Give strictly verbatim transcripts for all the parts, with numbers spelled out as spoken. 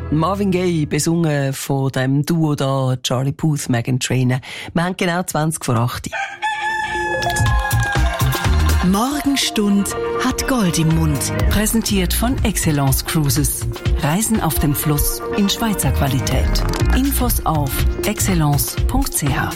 Marvin Gaye, besungen von dem Duo da, Charlie Puth, Meghan Trainor. Wir haben genau zwanzig vor acht. Morgenstund hat Gold im Mund. Präsentiert von Excellence Cruises. Reisen auf dem Fluss in Schweizer Qualität. Infos auf excellence punkt c h.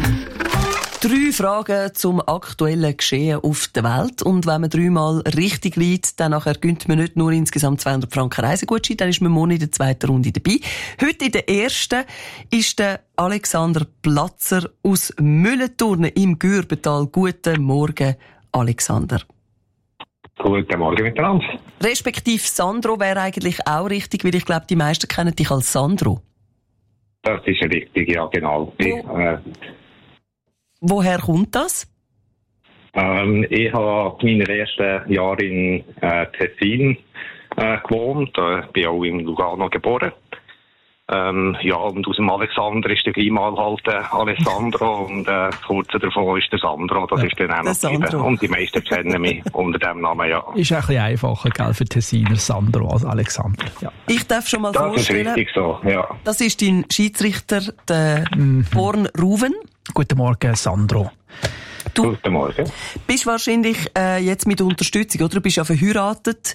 Drei Fragen zum aktuellen Geschehen auf der Welt. Und wenn man dreimal richtig liegt, dann nachher gönnt man nicht nur insgesamt zweihundert Franken Reisegutschein, dann ist man morgen in der zweiten Runde dabei. Heute in der ersten ist der Alexander Platzer aus Mühlenturnen im Gürbental. Guten Morgen, Alexander. Guten Morgen miteinander. Respektive Sandro wäre eigentlich auch richtig, weil ich glaube, die meisten kennen dich als Sandro. Das ist richtig, ja genau. Ich, äh, Woher kommt das? ähm, ich habe meine ersten Jahre in äh, Tessin äh, gewohnt, äh, bin auch in Lugano geboren. Ähm, ja, und aus dem Alexander ist der gleich mal halt äh, Alessandro und äh, kurz davon ist der Sandro, das Ja, ist dann auch noch Sandro. und die meisten kennen mich unter dem Namen, ja. Ist ein bisschen einfacher, gell, für Tessiner Sandro als Alexander. Ja. Ich darf schon mal Das ist vorstellen, richtig so, ja. das ist dein Schiedsrichter, der Born Ruven. Guten Morgen, Sandro. Du Guten Morgen. bist wahrscheinlich äh, jetzt mit Unterstützung, oder? Du bist ja verheiratet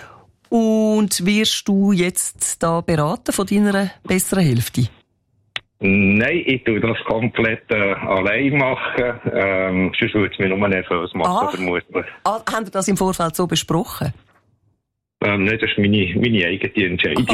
und wirst du jetzt da beraten von deiner besseren Hälfte? Nein, ich tue das komplett äh, allein machen, ähm, sonst würde es mich nur nervös machen, Ah. vermutlich. Ah, haben wir das im Vorfeld so besprochen? Ähm, nein, das war meine, meine eigene Entscheidung.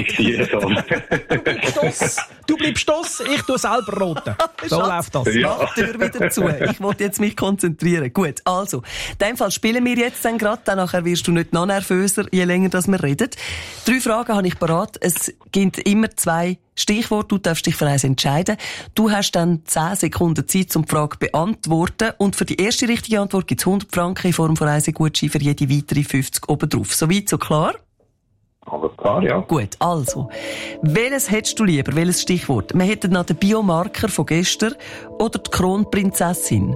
Also. Stoss. Du bleibst Stoss, ich tue selber roten. So Schatz, läuft das. Ja. Mach die Tür wieder zu. Ich wollte jetzt mich konzentrieren. Gut, also, in dem Fall spielen wir jetzt dann gerade, dann nachher wirst du nicht noch nervöser, je länger dass wir reden. Drei Fragen habe ich parat. Es gibt immer zwei Stichworte, du darfst dich für eins entscheiden. Du hast dann zehn Sekunden Zeit, um die Frage zu beantworten. Und für die erste richtige Antwort gibt es hundert Franken in Form von Reisegutschein, für jede weitere fünfzig obendrauf. Soweit, so klar? Aber klar, ja. Gut, also. Welches hättest du lieber? Welches Stichwort? Wir hätten noch den Biomarker von gestern oder die Kronprinzessin?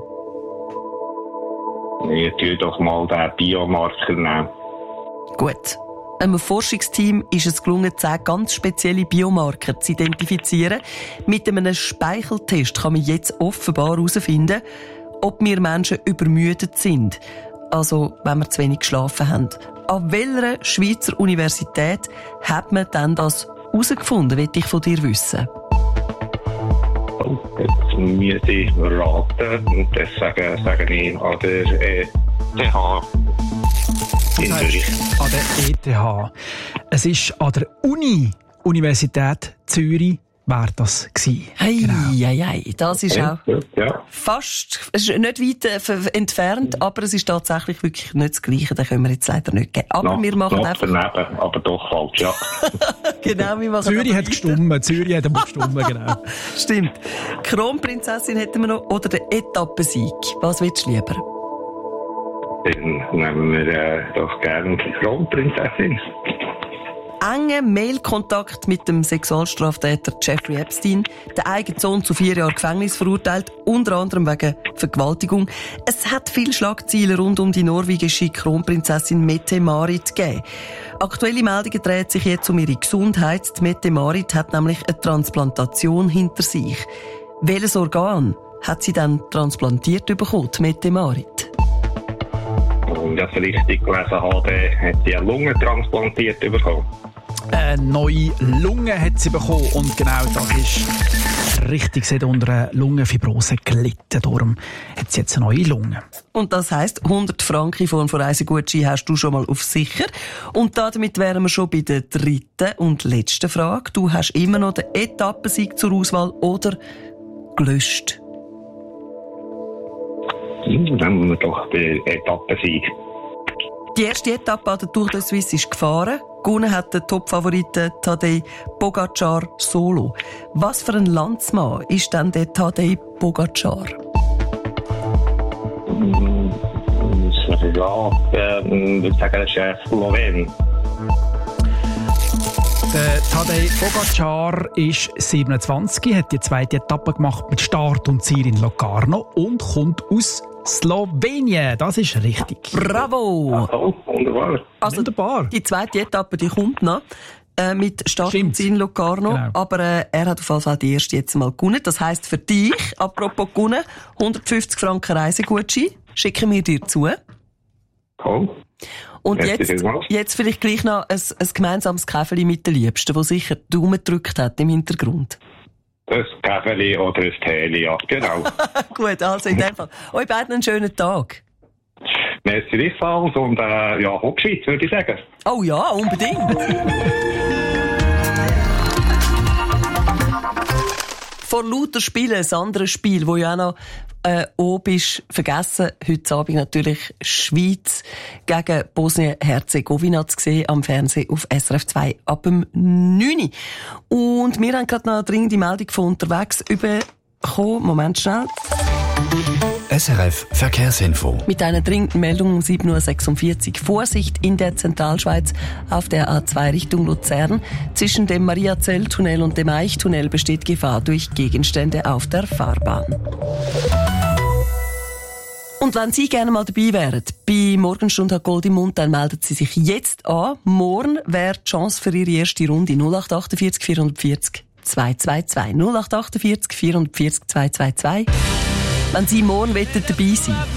Ich tue doch mal den Biomarker nehmen. Gut. Einem Forschungsteam ist es gelungen, zehn ganz spezielle Biomarker zu identifizieren. Mit einem Speicheltest kann man jetzt offenbar herausfinden, ob wir Menschen übermüdet sind. Also, wenn wir zu wenig geschlafen haben. An welcher Schweizer Universität hat man denn das herausgefunden, will ich von dir wissen? Oh, jetzt müsste ich raten und das sage, sage ich an der E T H in Das Zürich. heisst, an der E T H. Es ist an der Uni, Universität Zürich, wäre das gewesen. Hey, Genau. hey, hey, das ist auch Ja. fast, es ist nicht weit äh, f- entfernt, aber es ist tatsächlich wirklich nicht das Gleiche, das können wir jetzt leider nicht geben. Aber Knapp- wir machen knapp einfach, daneben, aber doch falsch, ja. genau, wir machen Zürich einfach hat weiter. gestummen, Zürich hat einmal gestummen, genau. Stimmt. Kronprinzessin hätten wir noch, oder den Etappensieg. Was willst du lieber? Dann nehmen wir äh, doch gerne die Kronprinzessin. Enger Mailkontakt mit dem Sexualstraftäter Jeffrey Epstein, der eigene Sohn zu vier Jahren Gefängnis verurteilt, unter anderem wegen Vergewaltigung. Es hat viele Schlagzeilen rund um die norwegische Kronprinzessin Mette-Marit gegeben. Aktuelle Meldungen drehen sich jetzt um ihre Gesundheit. Die Mette-Marit hat nämlich eine Transplantation hinter sich. Welches Organ hat sie dann transplantiert bekommen, die Mette-Marit? Und ich das richtig gelesen habe, hat sie eine Lunge transplantiert bekommen. Eine neue Lunge hat sie bekommen und genau das ist richtig. Sie hat unter einer Lungenfibrose gelitten. Darum hat sie jetzt eine neue Lunge. Und das heisst, hundert Franken in Form von Reisegutschein hast du schon mal auf sicher. Und damit wären wir schon bei der dritten und letzten Frage. Du hast immer noch den Etappensieg zur Auswahl oder gelöscht? Dann nehmen wir doch den Etappensieg. Die erste Etappe an der Tour de Suisse ist gefahren. Gewonnen hat der Topfavorite Tadej Pogacar solo. Was für ein Landsmann ist denn der Tadej Pogacar? Ja, ähm, ich würde sagen, das ist ein Slowen. Der Tadej Pogacar ist siebenundzwanzig, hat die zweite Etappe gemacht mit Start und Ziel in Locarno und kommt aus Slowenien. Das ist richtig. Bravo! Oh, wunderbar. Also, Wunderbar. die zweite Etappe, die kommt noch. äh, mit Start und Ziel Locarno. Genau. Aber äh, er hat auf jeden Fall die erste jetzt mal gewonnen. Das heisst für dich, apropos gewonnen, hundertfünfzig Franken Reisegutschein schicken wir dir zu. Toll. Und jetzt, jetzt vielleicht gleich noch ein, ein gemeinsames Käferli mit den Liebsten, das sicher die Daumen gedrückt hat im Hintergrund. Ein Käferli oder ein Teeli, ja, genau. Gut, also in dem Fall. Euch beiden einen schönen Tag. Merci gleichfalls und äh, ja, Hochschweiz, würde ich sagen. Oh ja, unbedingt. Vor lauter Spielen, ein anderes Spiel, wo ja auch noch äh, oben ist, vergessen, heute Abend natürlich Schweiz gegen Bosnien-Herzegowina zu sehen, am Fernsehen auf S R F zwei ab dem neun Uhr. Und wir haben gerade noch eine dringende Meldung von unterwegs bekommen. Moment schnell. S R F Verkehrsinfo. Mit einer dringenden Meldung um sieben Uhr sechsundvierzig. Vorsicht in der Zentralschweiz auf der A zwei Richtung Luzern. Zwischen dem Mariazell-Tunnel und dem Eichtunnel besteht Gefahr durch Gegenstände auf der Fahrbahn. Und wenn Sie gerne mal dabei wären, bei Morgenstunde hat Gold im Mund, dann melden Sie sich jetzt an. Morgen wäre die Chance für Ihre erste Runde null acht achtundvierzig vierundvierzig zweihundertzweiundzwanzig. null acht achtundvierzig vierundvierzig zweihundertzweiundzwanzig. Wenn Sie morgen dabei sein wollen.